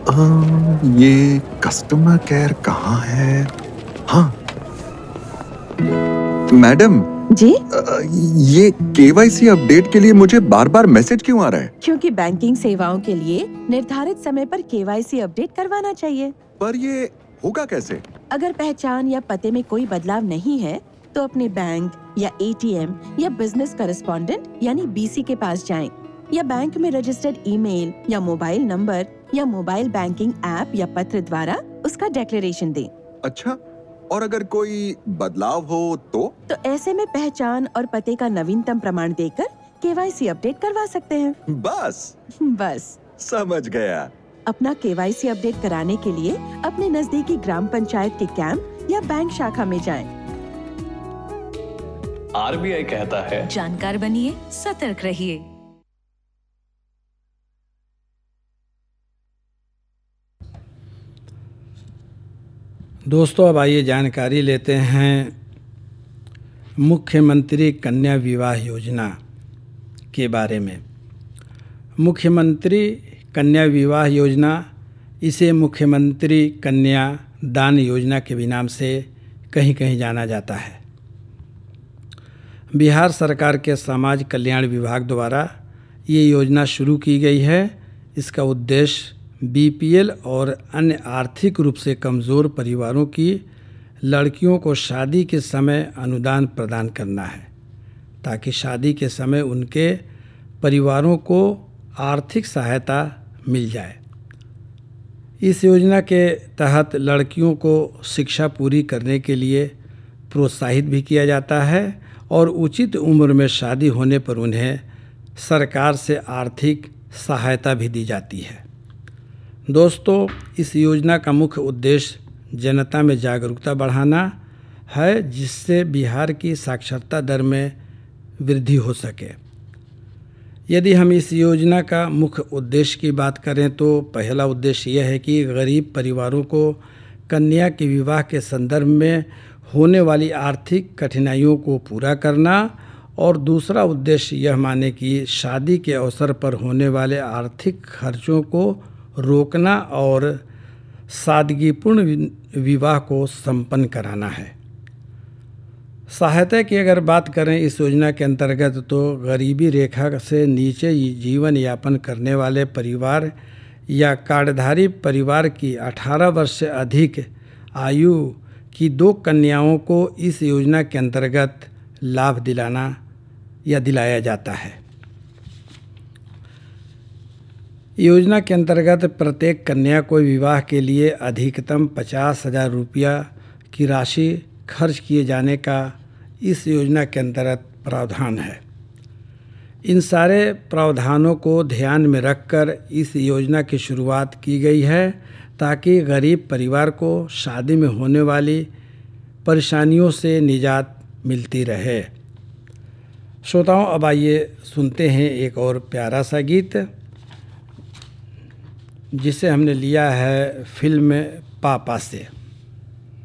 ये customer care कहाँ है? हाँ मैडम, जी, ये केवाईसी अपडेट के लिए मुझे बार बार मैसेज क्यों आ रहा है? क्योंकि बैंकिंग सेवाओं के लिए निर्धारित समय पर केवाईसी अपडेट करवाना चाहिए। पर ये होगा कैसे? अगर पहचान या पते में कोई बदलाव नहीं है, तो अपने बैंक या एटीएम या बिजनेस करेस्पॉन्डेंट यानी बीसी के पास जाएं, या बैंक में रजिस्टर्ड ईमेल या मोबाइल नंबर या मोबाइल बैंकिंग ऐप या पत्र द्वारा उसका डिक्लेरेशन दें। अच्छा, और अगर कोई बदलाव हो तो? ऐसे में पहचान और पते का नवीनतम प्रमाण देकर केवाईसी अपडेट करवा सकते हैं। बस समझ गया। अपना केवाईसी अपडेट कराने के लिए अपने नजदीकी ग्राम पंचायत के कैंप या बैंक शाखा में जाएं। आरबीआई कहता है, जानकार बनिए, सतर्क रहिए। दोस्तों, अब आइए जानकारी लेते हैं मुख्यमंत्री कन्या विवाह योजना के बारे में। मुख्यमंत्री कन्या विवाह योजना, इसे मुख्यमंत्री कन्या दान योजना के भी नाम से कहीं कहीं जाना जाता है। बिहार सरकार के समाज कल्याण विभाग द्वारा ये योजना शुरू की गई है। इसका उद्देश्य बीपीएल और अन्य आर्थिक रूप से कमज़ोर परिवारों की लड़कियों को शादी के समय अनुदान प्रदान करना है, ताकि शादी के समय उनके परिवारों को आर्थिक सहायता मिल जाए। इस योजना के तहत लड़कियों को शिक्षा पूरी करने के लिए प्रोत्साहित भी किया जाता है और उचित उम्र में शादी होने पर उन्हें सरकार से आर्थिक सहायता भी दी जाती है। दोस्तों, इस योजना का मुख्य उद्देश्य जनता में जागरूकता बढ़ाना है, जिससे बिहार की साक्षरता दर में वृद्धि हो सके। यदि हम इस योजना का मुख्य उद्देश्य की बात करें तो पहला उद्देश्य यह है कि गरीब परिवारों को कन्या के विवाह के संदर्भ में होने वाली आर्थिक कठिनाइयों को पूरा करना, और दूसरा उद्देश्य यह माने कि शादी के अवसर पर होने वाले आर्थिक खर्चों को रोकना और सादगीपूर्ण विवाह को संपन्न कराना है। सहायता की अगर बात करें इस योजना के अंतर्गत, तो गरीबी रेखा से नीचे जीवन यापन करने वाले परिवार या कार्डधारी परिवार की 18 वर्ष से अधिक आयु की 2 कन्याओं को इस योजना के अंतर्गत लाभ दिलाना या दिलाया जाता है। योजना के अंतर्गत प्रत्येक कन्या को विवाह के लिए अधिकतम 50,000 रुपया की राशि खर्च किए जाने का इस योजना के अंतर्गत प्रावधान है। इन सारे प्रावधानों को ध्यान में रखकर इस योजना की शुरुआत की गई है, ताकि गरीब परिवार को शादी में होने वाली परेशानियों से निजात मिलती रहे। श्रोताओं, अब आइए सुनते हैं एक और प्यारा सा गीत, जिसे हमने लिया है फिल्म पापा से।